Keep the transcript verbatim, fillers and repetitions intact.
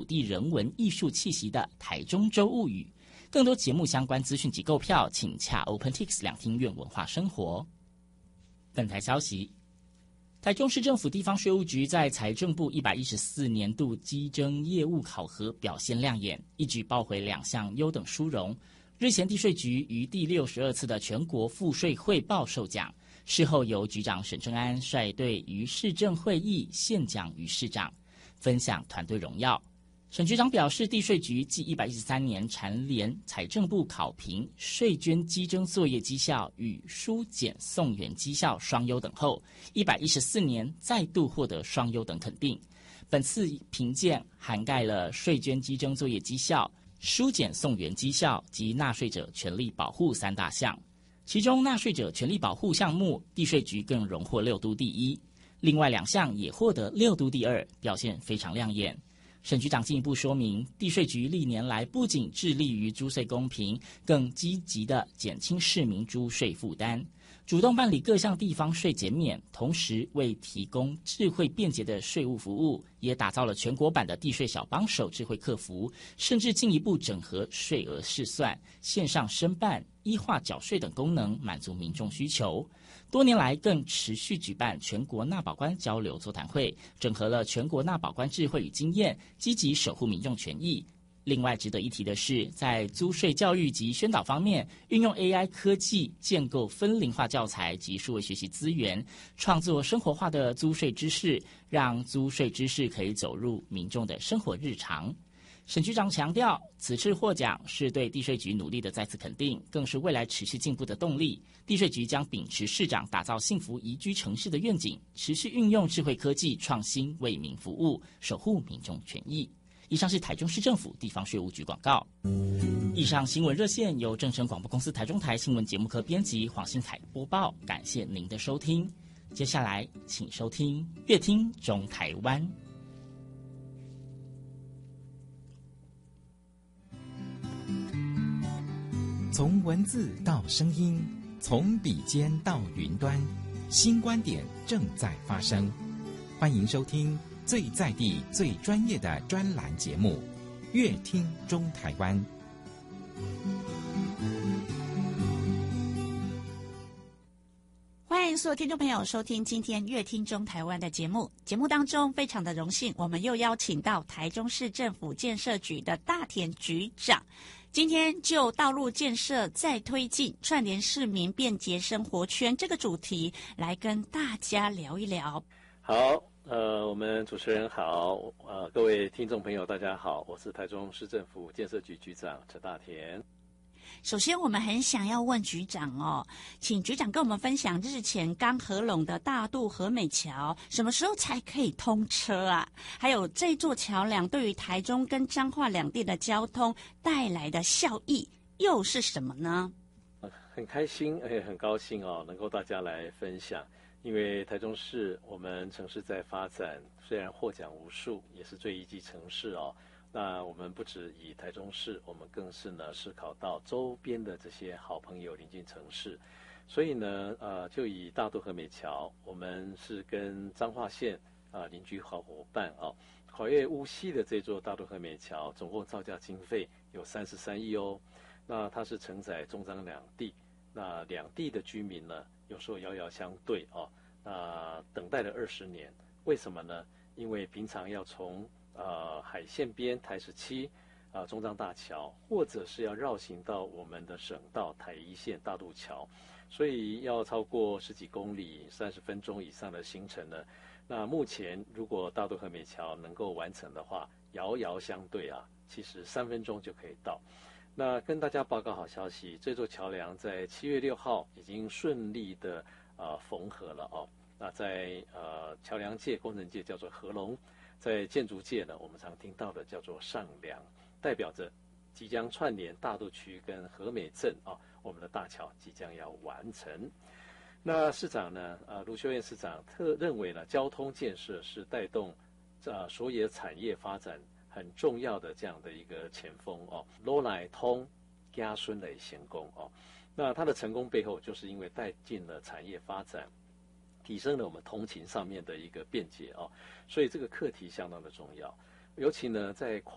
地人文艺术气息的台中州物语。更多节目相关资讯及购票，请洽 OpenTix 两厅院文化生活。本台消息，台中市政府地方税务局在财政部一百一十四年度稽征业务考核表现亮眼，一举报回两项优等殊荣。日前地税局于第六十二次的全国赋税汇报授奖，事后由局长沈正安率队于市政会议献奖于市长，分享团队荣耀。沈局长表示，地税局继一百一十三年蝉联财政部考评税捐稽征作业绩效与书检送员绩效双优等后，一百一十四年再度获得双优等肯定。本次评鉴涵盖了税捐稽征作业绩效、书检送员绩效及纳税者权利保护三大项。其中纳税者权利保护项目，地税局更荣获六都第一，另外两项也获得六都第二，表现非常亮眼。沈局长进一步说明，地税局历年来不仅致力于租税公平，更积极地减轻市民租税负担，主动办理各项地方税减免，同时为提供智慧便捷的税务服务，也打造了全国版的地税小帮手智慧客服，甚至进一步整合税额试算、线上申办、依化缴税等功能，满足民众需求。多年来更持续举办全国纳保官交流座谈会，整合了全国纳保官智慧与经验，积极守护民众权益。另外值得一提的是，在租税教育及宣导方面，运用 A I 科技建构分龄化教材及数位学习资源，创作生活化的租税知识，让租税知识可以走入民众的生活日常。沈局长强调，此次获奖是对地税局努力的再次肯定，更是未来持续进步的动力。地税局将秉持市长打造幸福宜居城市的愿景，持续运用智慧科技创新为民服务，守护民众权益。以上是台中市政府地方税务局广告。以上新闻热线由正声广播公司台中台新闻节目科编辑黄信凯播报，感谢您的收听。接下来请收听乐听中台湾。 从文字到声音，从笔尖到云端，新观点正在发生。欢迎收听最在地、最专业的专栏节目《乐听中台湾》。 欢迎所有听众朋友收听今天乐听中台湾的节目。节目当中非常的荣幸，我们又邀请到台中市政府建设局的大田局长，今天就道路建设再推进，串联市民便捷生活圈这个主题来跟大家聊一聊。 好，呃，我们主持人好，呃，各位听众朋友大家好，我是台中市政府建设局局长陈大田。 首先我们很想要问局长哦，请局长跟我们分享日前刚合拢的大肚和美桥什么时候才可以通车啊？还有这座桥梁对于台中跟彰化两地的交通带来的效益又是什么呢？ 很开心也很高兴哦，能够大家来分享。因为台中市我们城市在发展，虽然获奖无数，也是最宜居城市哦。那我们不止以台中市，我们更是呢思考到周边的这些好朋友邻近城市。所以呢，呃，就以大肚和美桥，我们是跟彰化县啊、呃、邻居好伙伴哦，跨越乌溪的这座大肚和美桥，总共造价经费有三十三亿哦。那它是承载中彰两地，那两地的居民呢，有时候遥遥相对哦，那等待了二十年，为什么呢？因为平常要从呃海线边台十七啊中彰大桥，或者是要绕行到我们的省道台一线大肚桥，所以要超过十几公里、三十分钟以上的行程呢。那目前如果大肚和美桥能够完成的话，遥遥相对啊，其实三分钟就可以到。那跟大家报告好消息，这座桥梁在七月六号已经顺利的呃缝合了哦。那在呃桥梁界、工程界叫做合龙，在建筑界呢，我们常听到的叫做上梁，代表着即将串联大肚区跟和美镇啊、哦，我们的大桥即将要完成。那市长呢，呃，卢秀燕市长特认为呢，交通建设是带动呃所有产业发展很重要的这样的一个前锋哦，罗乃通家孙的成功哦。那它的成功背后，就是因为带进了产业发展，提升了我们通勤上面的一个便捷哦，所以这个课题相当的重要。尤其呢，在